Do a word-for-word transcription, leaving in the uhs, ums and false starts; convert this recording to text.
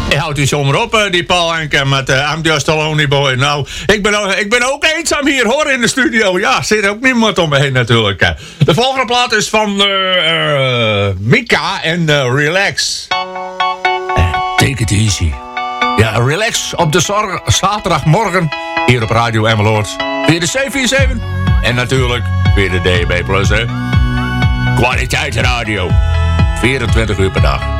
Hij houdt die zomaar op, uh, die Paul Anka met uh, I'm Just a Lonely Boy. Nou, ik ben, ook, ik ben ook eenzaam hier, hoor, in de studio. Ja, zit ook niemand om me heen natuurlijk. Uh. De volgende plaat is van uh, uh, Mika en uh, Relax. Uh, take it easy. Ja, relax op de zor- zaterdagmorgen hier op Radio Emmeloord. Via de zeven vier zeven en natuurlijk via de D B plus, hè. Kwaliteit radio. vierentwintig uur per dag.